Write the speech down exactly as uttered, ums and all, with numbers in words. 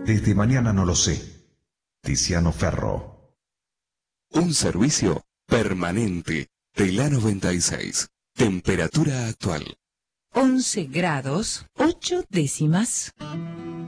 Desde mañana no lo sé. Tiziano Ferro. Un servicio permanente de la noventa y seis. Temperatura actual. once grados, ocho décimas.